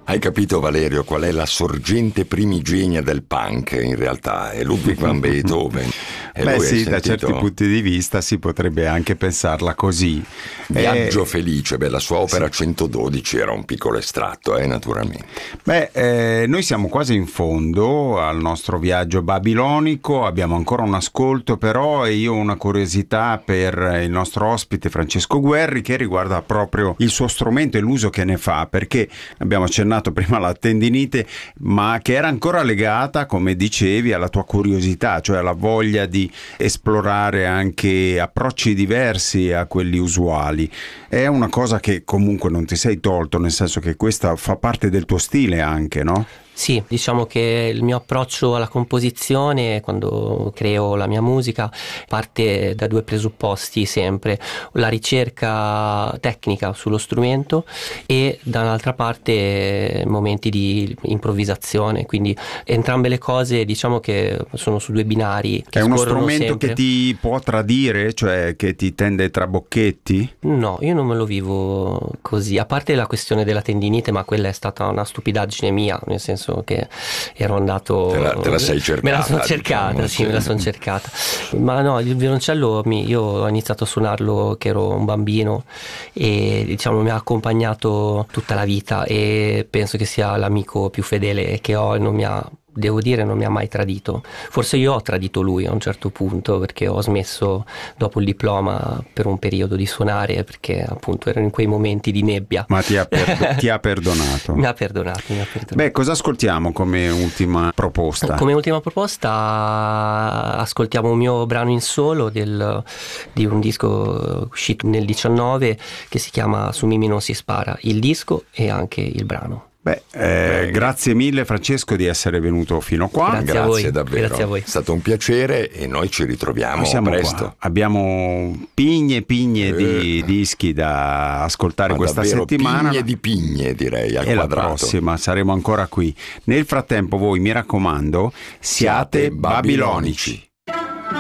Hai capito, Valerio, qual è la sorgente primigenia del punk? In realtà è Ludwig van Beethoven. Beh sì, da certi punti di vista si potrebbe anche pensarla così. Viaggio felice, la sua opera 112 era un piccolo estratto, naturalmente. Noi siamo quasi in fondo al nostro viaggio babilonico, abbiamo ancora un ascolto però, e io ho una curiosità per il nostro ospite Francesco Guerri che riguarda proprio il suo strumento e l'uso che ne fa, perché abbiamo accennato prima alla tendinite, ma che era ancora legata, come dicevi, alla tua curiosità, cioè alla voglia di esplorare anche approcci diversi a quelli usuali. È una cosa che comunque non ti sei tolto, nel senso che questa fa parte del tuo stile anche, no? Sì, diciamo che il mio approccio alla composizione, quando creo la mia musica, parte da due presupposti sempre: la ricerca tecnica sullo strumento e dall'altra parte momenti di improvvisazione, quindi entrambe le cose diciamo che sono su due binari che è uno scorrono strumento sempre. Che ti può tradire, cioè che ti tende tra bocchetti? No, io non me lo vivo così, a parte la questione della tendinite, ma quella è stata una stupidaggine mia, nel senso che ero andato, te la sei cercata, me la sono cercata, diciamo, sì, me la sono cercata, ma no, il violoncello io ho iniziato a suonarlo che ero un bambino e diciamo mi ha accompagnato tutta la vita e penso che sia l'amico più fedele che ho e non mi ha mai tradito. Forse io ho tradito lui a un certo punto, perché ho smesso dopo il diploma per un periodo di suonare, perché appunto ero in quei momenti di nebbia. Ma ti ha perdonato? Mi ha perdonato. Beh, cosa ascoltiamo come ultima proposta? Come ultima proposta ascoltiamo un mio brano in solo di un disco uscito nel 19 che si chiama Su Mimì non si spara, il disco e anche il brano. Grazie mille Francesco di essere venuto fino qua. Grazie davvero. Grazie a voi. È stato un piacere e noi ci ritroviamo presto. Qua. Abbiamo pigne di dischi da ascoltare questa settimana. Pigne direi al e quadrato. La prossima saremo ancora qui. Nel frattempo voi, mi raccomando, siate babilonici.